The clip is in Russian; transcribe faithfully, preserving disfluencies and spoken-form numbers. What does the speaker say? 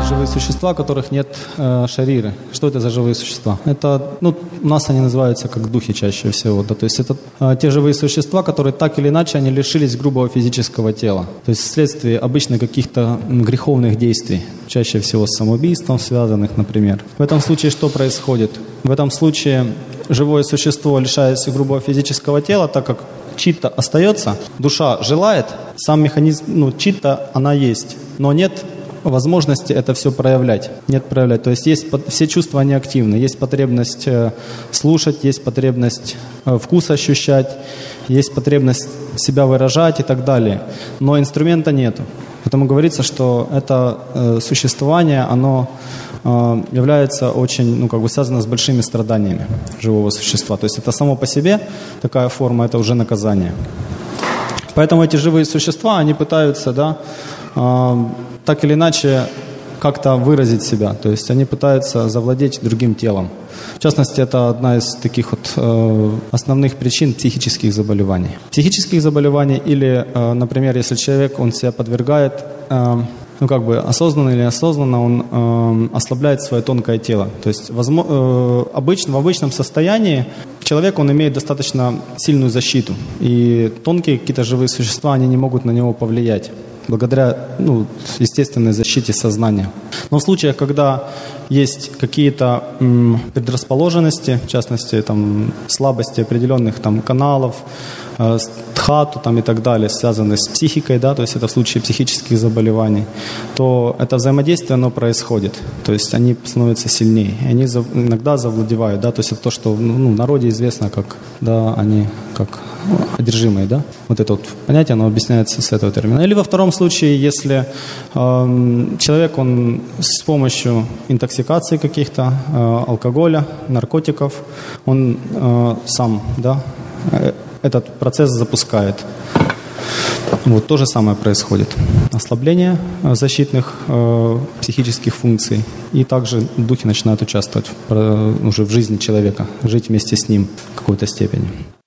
живые существа, у которых нет э, шариры. Что это за живые существа? Это, ну, у нас они называются как духи чаще всего. Да? То есть это э, те живые существа, которые так или иначе они лишились грубого физического тела. То есть вследствие обычно каких-то греховных действий, чаще всего с самоубийством связанных, например. В этом случае что происходит? В этом случае живое существо лишается грубого физического тела, так как читта остается, душа желает, сам механизм, ну, читта, она есть, но нет возможности это все проявлять, нет проявлять. То есть есть все чувства, они активны, есть потребность слушать, есть потребность вкус ощущать, есть потребность себя выражать и так далее, но инструмента нету. Поэтому говорится, что это существование, оно является очень, ну, как бы связано с большими страданиями живого существа. То есть это само по себе такая форма, это уже наказание. Поэтому эти живые существа, они пытаются, да, э, так или иначе как-то выразить себя. То есть они пытаются завладеть другим телом. В частности, это одна из таких вот э, основных причин психических заболеваний. Психических заболеваний или, э, например, если человек, он себя подвергает, э, ну как бы осознанно или неосознанно, он э, ослабляет свое тонкое тело. То есть возможно, э, обычно, в обычном состоянии человек, он имеет достаточно сильную защиту. И тонкие какие-то живые существа, они не могут на него повлиять. Благодаря, ну, естественной защите сознания. Но в случаях, когда есть какие-то м, предрасположенности, в частности, там, слабости определенных там, каналов, э, дхату там, и так далее, связанные с психикой, да, то есть это в случае психических заболеваний, то это взаимодействие, оно происходит. То есть они становятся сильнее, и они зав, иногда завладевают, да, то есть это то, что ну, в народе известно, как, да, они как одержимые, да, вот это вот понятие, оно объясняется с этого термина. Или во втором случае, если э, человек, он с помощью интоксикации каких-то, э, алкоголя, наркотиков, он э, сам, да, э, этот процесс запускает. Вот то же самое происходит. Ослабление защитных э, психических функций, и также духи начинают участвовать в, уже в жизни человека, жить вместе с ним в какой-то степени.